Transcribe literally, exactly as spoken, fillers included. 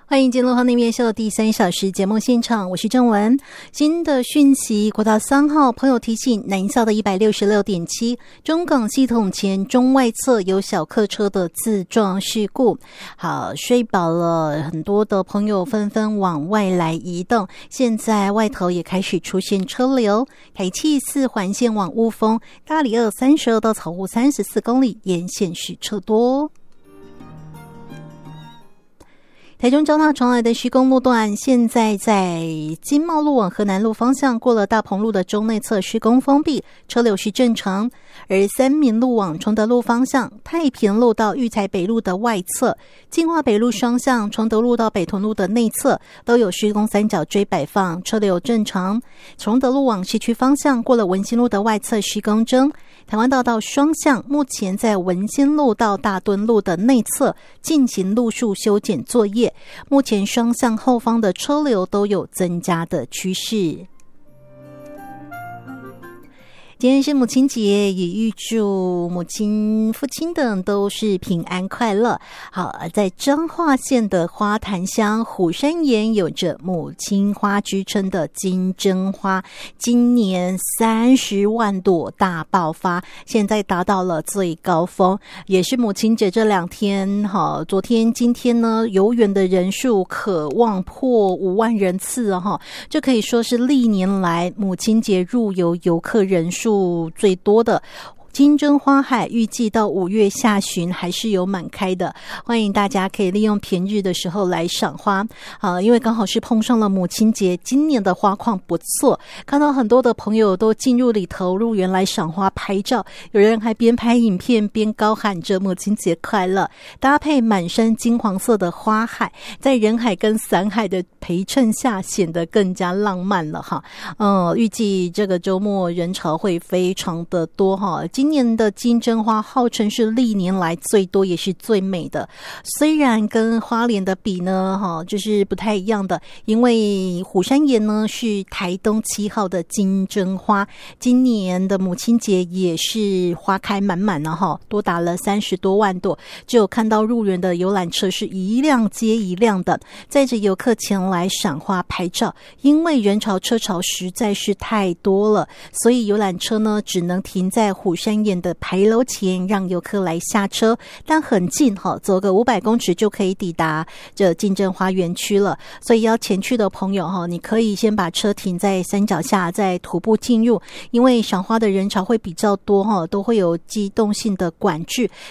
欢迎进入《黄内面秀》第三小时节目现场，我是郑文。新的讯息，国道三号朋友提醒，南校的 一百六十六点七 中港系统前中外侧有小客车的自撞事故。好，睡饱了，很多的朋友纷纷往外来移动，现在外头也开始出现车流。台七四环线往雾峰、大里二三十二到草湖三十四公里沿线是车多。台中交大重来的徐公路段，现在在金茂路往河南路方向，过了大鹏路的中内侧施工封闭，车流是正常。而三民路往崇德路方向，太平路到育才北路的外侧，进化北路双向，崇德路到北屯路的内侧都有施工三角锥摆放，车流正常。崇德路往市区方向，过了文心路的外侧施工中。台湾道到双向，目前在文心路到大墩路的内侧进行路树修剪作业，目前双向后方的车流都有增加的趋势。今天是母亲节，也预祝母亲、父亲等都是平安快乐。好，在彰化县的花坛乡虎山岩有着母亲花之称的金针花，今年三十万朵大爆发，现在达到了最高峰，也是母亲节这两天，好，昨天、今天呢，游园的人数可望破五万人次哈，这可以说是历年来母亲节入游游客人数最多的。金针花海预计到五月下旬还是有满开的，欢迎大家可以利用平日的时候来赏花。好，因为刚好是碰上了母亲节，今年的花况不错，看到很多的朋友都进入里头入园来赏花拍照，有人还边拍影片边高喊着母亲节快乐，搭配满身金黄色的花海，在人海跟伞海的陪衬下显得更加浪漫了哈。嗯，预计这个周末人潮会非常的多哈。今年的金针花号称是历年来最多也是最美的，虽然跟花莲的比呢哈，就是不太一样的，因为虎山岩呢是台东七号的金针花，今年的母亲节也是花开满满了哈，多达了三十多万朵，只有看到入园的游览车是一辆接一辆的载着游客前来赏花拍照，因为人潮车潮实在是太多了，所以游览车呢只能停在虎山岩的牌楼前让游客来下车，但很近哈，走个五百公尺就可以抵达这金针花园区了，所以要前去的朋友哈，你可以先把车停在山脚下再徒步进入，因为赏花的人潮会比较多哈，都会有机动性的管制，